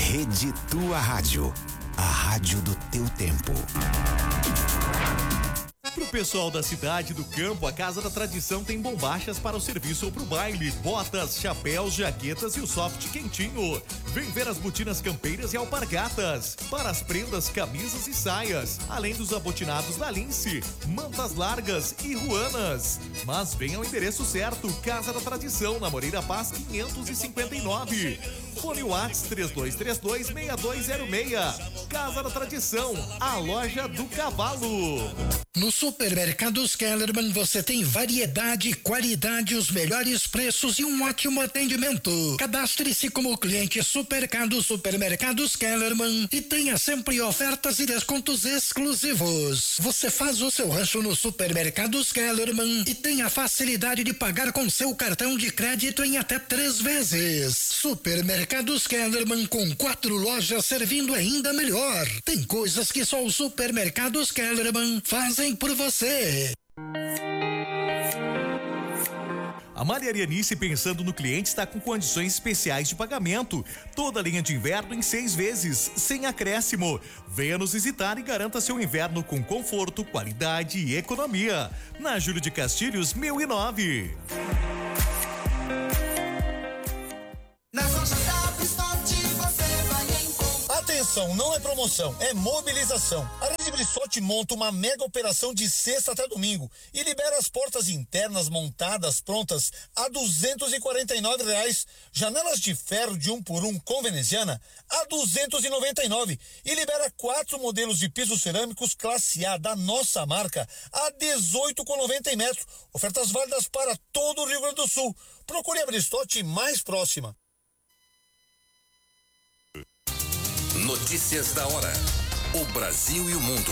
Rede Tua Rádio, a rádio do teu tempo. Pro pessoal da cidade do campo, a Casa da Tradição tem bombachas para o serviço ou pro baile, botas, chapéus, jaquetas e o soft quentinho. Vem ver as botinas campeiras e alpargatas, para as prendas, camisas e saias, além dos abotinados da Lince, mantas largas e ruanas. Mas venha ao endereço certo, Casa da Tradição, na Moreira Paz 559. Fone Whats 3232-6206. Casa da Tradição, a loja do cavalo. No Supermercados Kellerman você tem variedade, qualidade, os melhores preços e um ótimo atendimento. Cadastre-se como cliente Supermercados Kellerman e tenha sempre ofertas e descontos exclusivos. Você faz o seu rancho no Supermercados Kellerman e tem a facilidade de pagar com seu cartão de crédito em até 3 vezes. Supermercados Kellerman, com 4 lojas servindo ainda melhor. Tem coisas que só os Supermercados Kellerman fazem por você. A Malharia Nice, pensando no cliente, está com condições especiais de pagamento. Toda a linha de inverno em 6 vezes, sem acréscimo. Venha nos visitar e garanta seu inverno com conforto, qualidade e economia. Na Júlio de Castilhos, 1009. Atenção, não é promoção, é mobilização. A Rede Brissotti monta uma mega operação de sexta até domingo e libera as portas internas montadas prontas a R$249. Janelas de ferro de 1 por 1 com veneziana a R$299 e libera 4 modelos de pisos cerâmicos classe A da nossa marca a R$18,90 em metro. Ofertas válidas para todo o Rio Grande do Sul. Procure a Brissotti mais próxima. Notícias da hora. O Brasil e o mundo.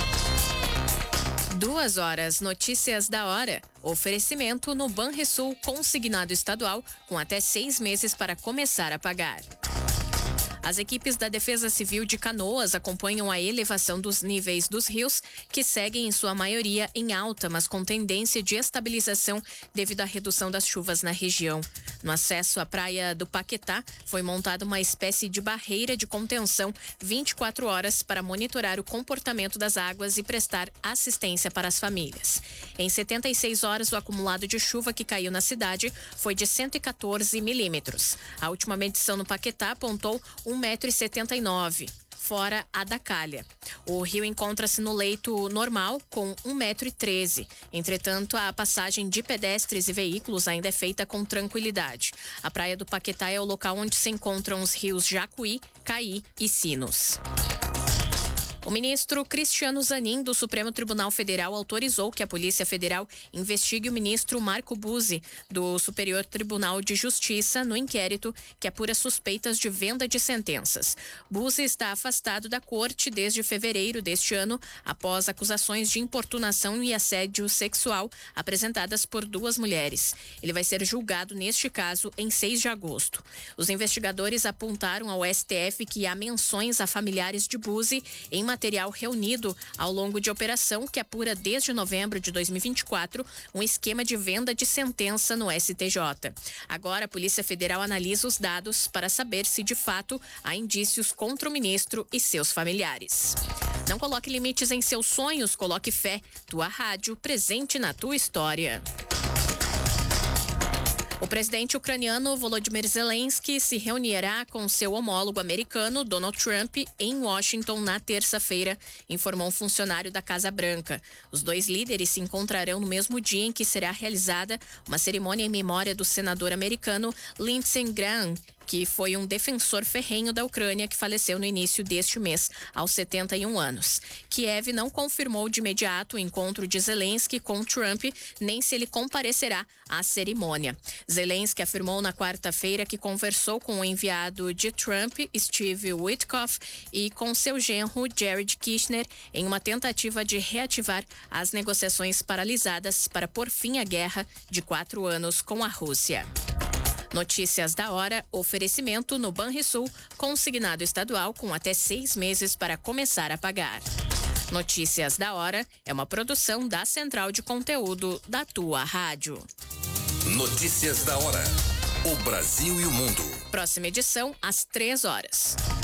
2 horas, notícias da hora. Oferecimento no Banrisul, consignado estadual, com até 6 meses para começar a pagar. As equipes da Defesa Civil de Canoas acompanham a elevação dos níveis dos rios, que seguem em sua maioria em alta, mas com tendência de estabilização devido à redução das chuvas na região. No acesso à praia do Paquetá, foi montada uma espécie de barreira de contenção 24 horas para monitorar o comportamento das águas e prestar assistência para as famílias. Em 76 horas, o acumulado de chuva que caiu na cidade foi de 114 milímetros. A última medição no Paquetá apontou 1,79 m, fora a da Calha. O rio encontra-se no leito normal com 1,13 m. Entretanto, a passagem de pedestres e veículos ainda é feita com tranquilidade. A praia do Paquetá é o local onde se encontram os rios Jacuí, Caí e Sinos. O ministro Cristiano Zanin, do Supremo Tribunal Federal, autorizou que a Polícia Federal investigue o ministro Marco Buzzi, do Superior Tribunal de Justiça, no inquérito que apura suspeitas de venda de sentenças. Buzzi está afastado da corte desde fevereiro deste ano, após acusações de importunação e assédio sexual apresentadas por 2 mulheres. Ele vai ser julgado neste caso em 6 de agosto. Os investigadores apontaram ao STF que há menções a familiares de Buzzi em material reunido ao longo de operação que apura desde novembro de 2024 um esquema de venda de sentença no STJ. Agora a Polícia Federal analisa os dados para saber se de fato há indícios contra o ministro e seus familiares. Não coloque limites em seus sonhos, coloque fé. Tua rádio, presente na tua história. O presidente ucraniano Volodymyr Zelensky se reunirá com seu homólogo americano Donald Trump em Washington na terça-feira, informou um funcionário da Casa Branca. Os 2 líderes se encontrarão no mesmo dia em que será realizada uma cerimônia em memória do senador americano Lindsey Graham, que foi um defensor ferrenho da Ucrânia que faleceu no início deste mês, aos 71 anos. Kiev não confirmou de imediato o encontro de Zelensky com Trump, nem se ele comparecerá à cerimônia. Zelensky afirmou na quarta-feira que conversou com o enviado de Trump, Steve Witkoff, e com seu genro, Jared Kushner, em uma tentativa de reativar as negociações paralisadas para pôr fim à guerra de 4 anos com a Rússia. Notícias da hora, oferecimento no Banrisul, consignado estadual com até 6 meses para começar a pagar. Notícias da hora é uma produção da Central de Conteúdo da tua rádio. Notícias da hora. O Brasil e o mundo. Próxima edição às 3 horas.